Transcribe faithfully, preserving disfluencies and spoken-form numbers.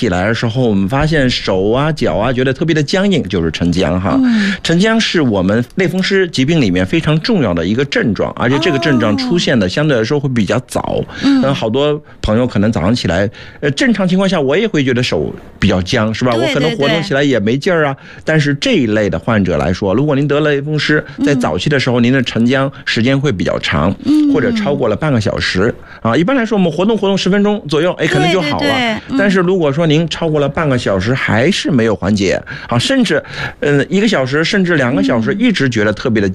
起来的时候，我们发现手啊脚啊觉得特别的僵硬，就是晨僵哈。嗯、晨僵是我们类风湿疾病里面非常重要的一个症状，而且这个症状出现的相对来说会比较早。嗯，好多朋友可能早上起来，呃，正常情况下我也会觉得手比较僵，是吧？ 对对对， 我可能活动起来也没劲儿啊。但是这一类的患者来说，如果您得了类风湿，在早期的时候，您的晨僵时间会比较长，嗯、或者超过了半个小时啊。一般来说，我们活动活动十分钟左右，哎，可能就好了。 对对对嗯、 但是如果说您超过了半个小时还是没有缓解，啊，甚至，嗯、呃，一个小时甚至两个小时一直觉得特别的